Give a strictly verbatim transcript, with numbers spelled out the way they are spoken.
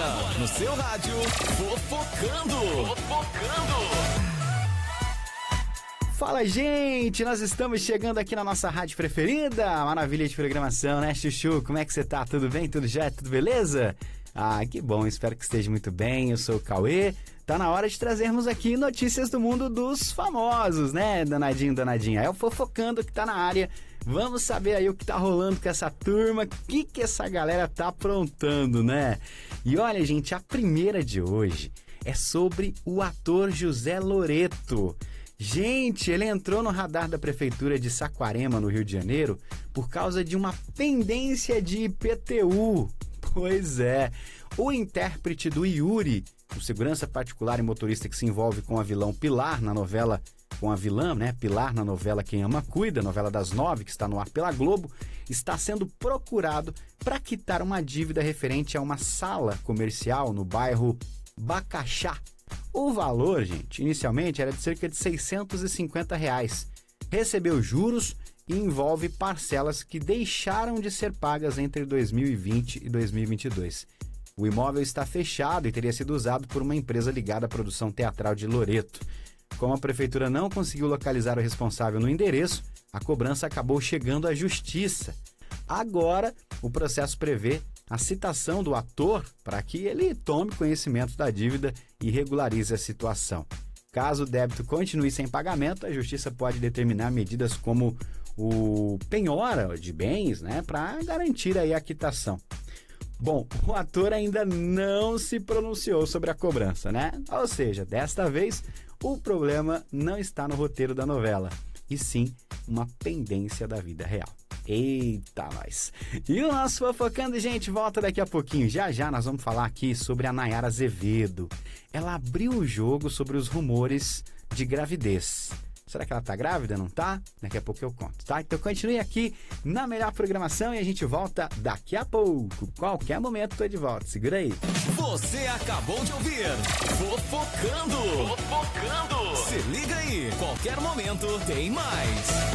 Agora, no seu rádio, Fofocando. Fofocando. Fala, gente! Nós estamos chegando aqui na nossa rádio preferida. Maravilha de programação, né, Chuchu? Como é que você tá? Tudo bem? Tudo já? Tudo beleza? Ah, que bom. Espero que esteja muito bem. Eu sou o Cauê. Tá na hora de trazermos aqui notícias do mundo dos famosos, né, danadinho, danadinha? É o Fofocando que tá na área. Vamos saber aí o que tá rolando com essa turma, o que que essa galera tá aprontando, né? E olha, gente, a primeira de hoje é sobre o ator José Loreto. Gente, ele entrou no radar da prefeitura de Saquarema, no Rio de Janeiro, por causa de uma pendência de I P T U. Pois é, o intérprete do Yuri, o segurança particular e motorista que se envolve com a vilão Pilar na novela, com a vilã, né, Pilar na novela Quem Ama Cuida, novela das nove, que está no ar pela Globo, está sendo procurado para quitar uma dívida referente a uma sala comercial no bairro Bacaxá. O valor, gente, inicialmente era de cerca de seiscentos e cinquenta reais. Recebeu juros e envolve parcelas que deixaram de ser pagas entre dois mil e vinte e dois mil e vinte e dois. O imóvel está fechado e teria sido usado por uma empresa ligada à produção teatral de Loreto. Como a prefeitura não conseguiu localizar o responsável no endereço, a cobrança acabou chegando à justiça. Agora, o processo prevê a citação do ator para que ele tome conhecimento da dívida e regularize a situação. Caso o débito continue sem pagamento, a justiça pode determinar medidas como o penhora de bens, né, para garantir aí a quitação. Bom, o ator ainda não se pronunciou sobre a cobrança, né? Ou seja, desta vez, o problema não está no roteiro da novela, e sim uma pendência da vida real. Eita, nós! E o nosso Fofocando, gente, volta daqui a pouquinho. Já já nós vamos falar aqui sobre a Nayara Azevedo. Ela abriu o jogo sobre os rumores de gravidez. Será que ela tá grávida? Não tá? Daqui a pouco eu conto, tá? Então continue aqui na melhor programação e a gente volta daqui a pouco. Qualquer momento tô de volta. Segura aí. Você acabou de ouvir Fofocando. Fofocando. Se liga aí. Qualquer momento tem mais.